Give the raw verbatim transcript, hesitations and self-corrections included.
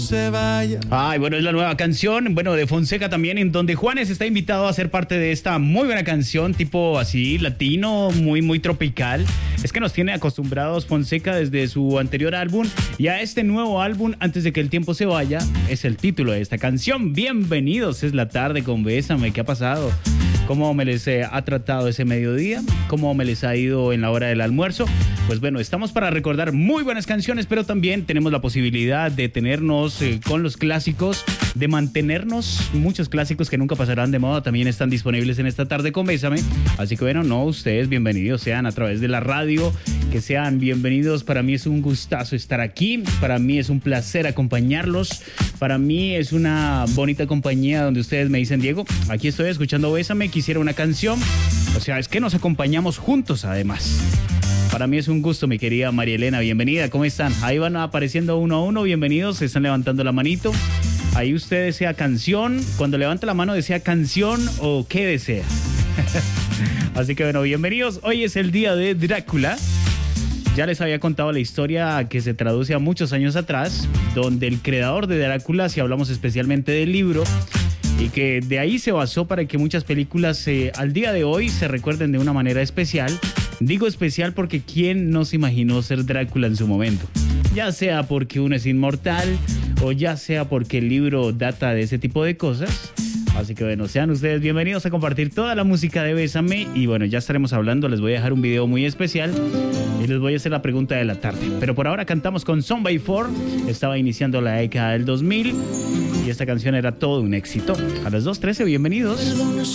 se vaya. Ay, bueno, es la nueva canción, bueno, de Fonseca también, en donde Juanes está invitado a ser parte de esta muy buena canción, tipo así, latino, muy, muy tropical. Es que nos tiene acostumbrados Fonseca desde su anterior álbum y a este nuevo álbum, Antes de que el tiempo se vaya, es el título de esta canción. Bienvenidos, es la tarde con Bésame. ¿Qué ha pasado? ¿Cómo me les eh, ha tratado ese mediodía? ¿Cómo me les ha ido en la hora del almuerzo? Pues bueno, estamos para recordar muy buenas canciones, pero también tenemos la posibilidad de tenernos eh, con los clásicos, de mantenernos. Muchos clásicos que nunca pasarán de moda también están disponibles en esta tarde con Bésame. Así que bueno, no, ustedes bienvenidos sean a través de la radio, que sean bienvenidos. Para mí es un gustazo estar aquí, para mí es un placer acompañarlos, para mí es una bonita compañía donde ustedes me dicen, Diego, aquí estoy escuchando Bésame, quisiera una canción. O sea, es que nos acompañamos juntos además. Para mí es un gusto, mi querida María Elena, bienvenida, ¿cómo están? Ahí van apareciendo uno a uno, bienvenidos, se están levantando la manito. Ahí usted desea canción, cuando levanta la mano desea canción o qué desea. Así que bueno, bienvenidos, hoy es el día de Drácula. Ya les había contado la historia que se traduce a muchos años atrás, donde el creador de Drácula, si hablamos especialmente del libro, y que de ahí se basó para que muchas películas eh, al día de hoy se recuerden de una manera especial. Digo especial porque ¿quién no se imaginó ser Drácula en su momento? Ya sea porque uno es inmortal o ya sea porque el libro data de ese tipo de cosas. Así que bueno, sean ustedes bienvenidos a compartir toda la música de Bésame. Y bueno, ya estaremos hablando, les voy a dejar un video muy especial y les voy a hacer la pregunta de la tarde. Pero por ahora cantamos con Son by Four. Estaba iniciando la década del dos mil y esta canción era todo un éxito. A las dos trece, bienvenidos.